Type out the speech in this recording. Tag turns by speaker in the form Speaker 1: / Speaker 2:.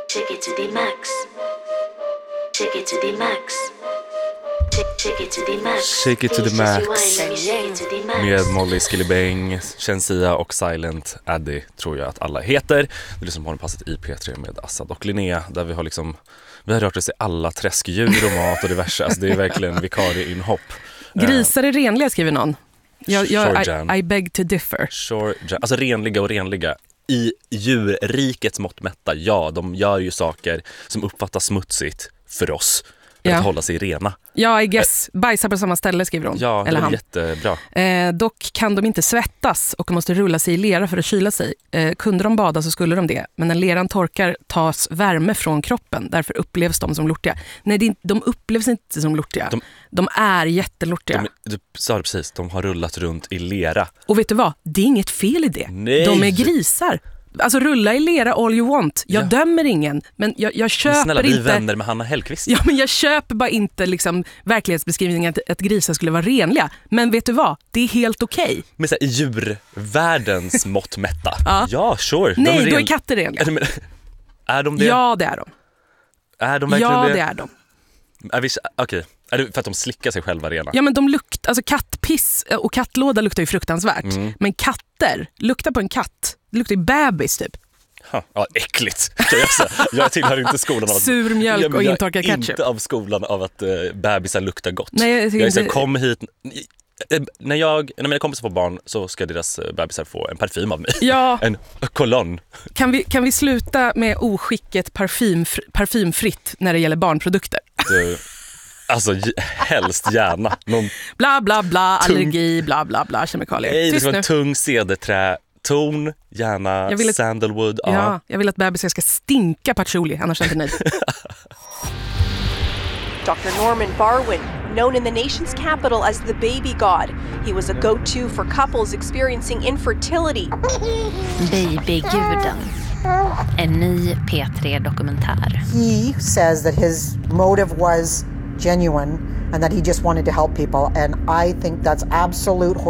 Speaker 1: Take it to the max. Take it to the max. Take it to the max.
Speaker 2: Shake it to the max.
Speaker 1: Shake it to the max.
Speaker 2: Med Molly Skillibeng, Shensia och Silent Addy tror jag att alla heter. Det är som morgonpasset i P3 med Assad och Linnea, där vi har rört oss i alla träskdjur och mat och diverse. Alltså det är verkligen vikarieinhopp.
Speaker 3: Grisar är renliga, skriver någon. I beg to differ.
Speaker 2: Alltså renliga i djurrikets mått mätta. Ja, de gör ju saker som uppfattas smutsigt för oss. För att hålla sig rena.
Speaker 3: Ja, I guess. Bajsar på samma ställe, skriver hon.
Speaker 2: Ja, det är jättebra.
Speaker 3: Dock kan de inte svettas och måste rulla sig i lera för att kyla sig. Kunde de bada så skulle de det. Men när leran torkar tas värme från kroppen. Därför upplevs de som lortiga. Nej, de upplevs inte som lortiga. De är jättelortiga.
Speaker 2: Du sa det precis, de har rullat runt i lera.
Speaker 3: Och vet du vad? Det är inget fel i det.
Speaker 2: Nej.
Speaker 3: De är grisar. Alltså rulla i lera all you want. Jag dömer ingen, men jag köper inte...
Speaker 2: Snälla, vi är vänner med Hanna Hellqvist.
Speaker 3: Ja, men jag köper bara inte liksom verklighetsbeskrivningen att grisar skulle vara renliga. Men vet du vad? Det är helt okej.
Speaker 2: Men så här, i djurvärldens mått mätta.
Speaker 3: Ja,
Speaker 2: sure.
Speaker 3: Nej, då är katter renliga.
Speaker 2: Är de det?
Speaker 3: Ja, det är de.
Speaker 2: Är de verkligen det?
Speaker 3: Ja, det är de.
Speaker 2: Okej. Är det för att de slickar sig själva rena?
Speaker 3: Ja, men de luktar, alltså kattpiss och kattlåda luktar ju fruktansvärt. Men katter, luktar på en katt, det luktar ju bebis typ.
Speaker 2: Ja, äckligt. Jag tillhör inte skolan av
Speaker 3: sur mjölk och intorkad ketchup.
Speaker 2: Inte av skolan av att bebisar luktar gott.
Speaker 3: Nej,
Speaker 2: kom hit. När mina kompisar får barn så ska deras bebisar få en parfym av mig.
Speaker 3: Ja.
Speaker 2: En kolonn.
Speaker 3: Kan vi sluta med oskicket parfymfritt när det gäller barnprodukter?
Speaker 2: Alltså helst gärna.
Speaker 3: Bla bla bla, allergi, bla bla bla, kemikalier.
Speaker 2: Nej, det ska vara en tung cederträ-ton, gärna sandalwood.
Speaker 3: Ja, jag vill att bebisar ska stinka patchouli, annars är jag inte nöjd.
Speaker 4: Dr. Norman Barwin, known in the nation's capital as the baby god. He was a go-to for couples experiencing infertility.
Speaker 5: Babyguden. En ny P3-dokumentär.
Speaker 6: He says that his motive was genuine and that he just wanted to help people, and I think that's absolute